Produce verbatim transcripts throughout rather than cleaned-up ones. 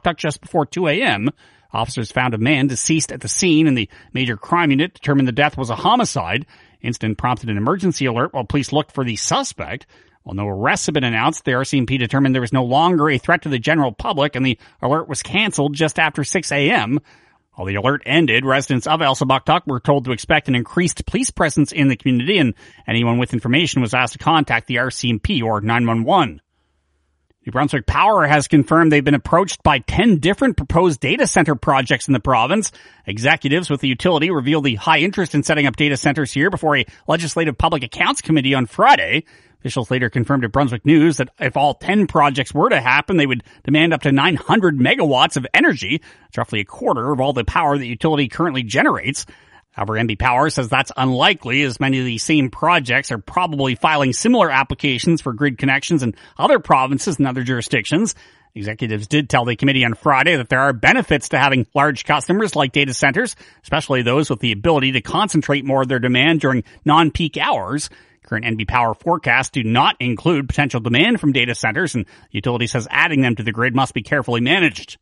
Tuktoyaktuk just before two a.m. Officers found a man deceased at the scene, and the major crime unit determined the death was a homicide. Incident prompted an emergency alert while police looked for the suspect. While no arrests have been announced, the R C M P determined there was no longer a threat to the general public, and the alert was canceled just after six a.m. While the alert ended, residents of Elsipogtog were told to expect an increased police presence in the community, and anyone with information was asked to contact the R C M P or nine one one. New Brunswick Power has confirmed they've been approached by ten different proposed data center projects in the province. Executives with the utility revealed the high interest in setting up data centers here before a legislative public accounts committee on Friday. Officials later confirmed to Brunswick News that if all ten projects were to happen, they would demand up to nine hundred megawatts of energy. It's roughly a quarter of all the power the utility currently generates. However, N B Power says that's unlikely, as many of these same projects are probably filing similar applications for grid connections in other provinces and other jurisdictions. Executives did tell the committee on Friday that there are benefits to having large customers like data centers, especially those with the ability to concentrate more of their demand during non-peak hours. Current N B Power forecasts do not include potential demand from data centers, and the utility says adding them to the grid must be carefully managed.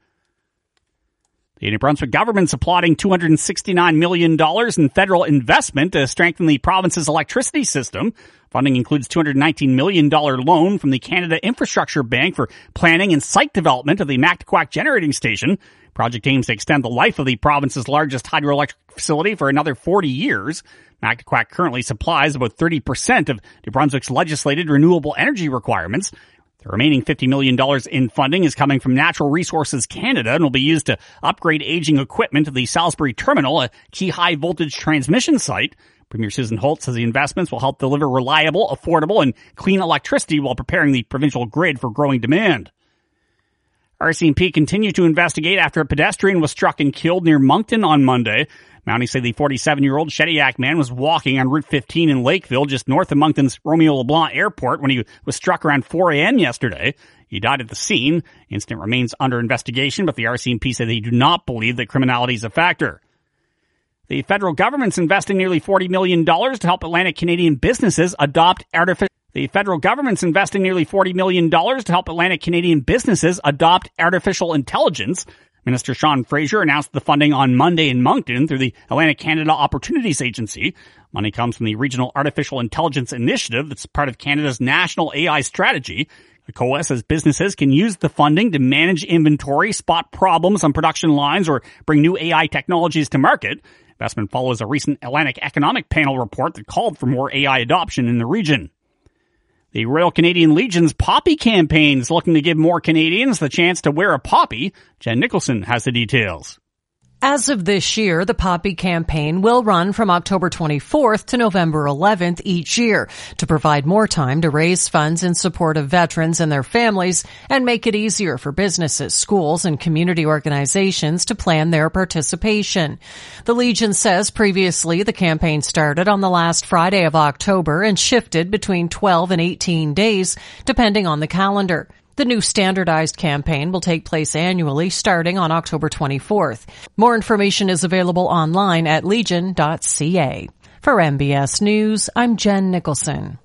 The New Brunswick government's applauding two hundred sixty-nine million dollars in federal investment to strengthen the province's electricity system. Funding includes two hundred nineteen million dollars loan from the Canada Infrastructure Bank for planning and site development of the Mactaquac generating station. Project aims to extend the life of the province's largest hydroelectric facility for another forty years. Mactaquac currently supplies about thirty percent of New Brunswick's legislated renewable energy requirements. The remaining fifty million dollars in funding is coming from Natural Resources Canada and will be used to upgrade aging equipment at the Salisbury Terminal, a key high-voltage transmission site. Premier Susan Holt says the investments will help deliver reliable, affordable, and clean electricity while preparing the provincial grid for growing demand. R C M P continued to investigate after a pedestrian was struck and killed near Moncton on Monday. Mounties say the forty-seven-year-old Shediac man was walking on Route fifteen in Lakeville, just north of Moncton's Romeo LeBlanc Airport, when he was struck around four a.m. yesterday. He died at the scene. The incident remains under investigation, but the R C M P said they do not believe that criminality is a factor. The federal government's investing nearly forty million dollars to help Atlantic Canadian businesses adopt artificial... The federal government's investing nearly forty million dollars to help Atlantic Canadian businesses adopt artificial intelligence. Minister Sean Fraser announced the funding on Monday in Moncton through the Atlantic Canada Opportunities Agency. Money comes from the Regional Artificial Intelligence Initiative that's part of Canada's national A I strategy. The C O A says businesses can use the funding to manage inventory, spot problems on production lines, or bring new A I technologies to market. Investment follows a recent Atlantic Economic Panel report that called for more A I adoption in the region. The Royal Canadian Legion's Poppy campaign is looking to give more Canadians the chance to wear a poppy. Jen Nicholson has the details. As of this year, the Poppy campaign will run from October twenty-fourth to November eleventh each year to provide more time to raise funds in support of veterans and their families and make it easier for businesses, schools, and community organizations to plan their participation. The Legion says previously the campaign started on the last Friday of October and shifted between twelve and eighteen days, depending on the calendar. The new standardized campaign will take place annually starting on October twenty-fourth. More information is available online at legion dot c a. For M B S News, I'm Jen Nicholson.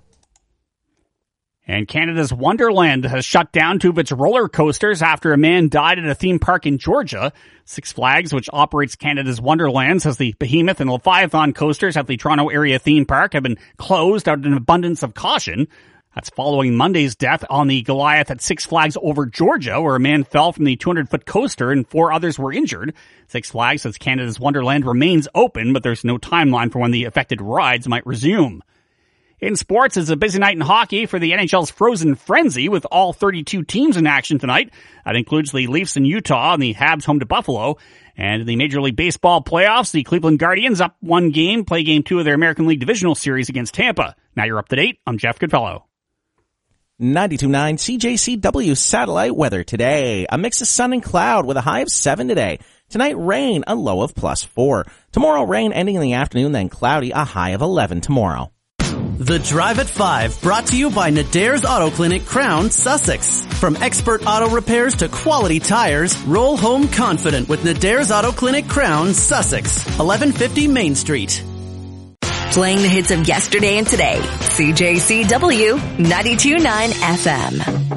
And Canada's Wonderland has shut down two of its roller coasters after a man died at a theme park in Georgia. Six Flags, which operates Canada's Wonderland, says the Behemoth and Leviathan coasters at the Toronto area theme park have been closed out of an abundance of caution. That's following Monday's death on the Goliath at Six Flags Over Georgia, where a man fell from the two hundred foot coaster and four others were injured. Six Flags says Canada's Wonderland remains open, but there's no timeline for when the affected rides might resume. In sports, it's a busy night in hockey for the N H L's Frozen Frenzy, with all thirty-two teams in action tonight. That includes the Leafs in Utah and the Habs home to Buffalo. And in the Major League Baseball playoffs, the Cleveland Guardians up one game, play game two of their American League Divisional Series against Tampa. Now you're up to date. I'm Jeff Goodfellow. ninety-two point nine C J C W satellite weather today. A mix of sun and cloud with a high of seven today. Tonight, rain, a low of plus four. Tomorrow, rain ending in the afternoon, then cloudy, a high of eleven tomorrow. The Drive at five, brought to you by Nadare's Auto Clinic, Crown, Sussex. From expert auto repairs to quality tires, roll home confident with Nadare's Auto Clinic, Crown, Sussex. eleven fifty Main Street. Playing the hits of yesterday and today. C J C W ninety-two point nine F M.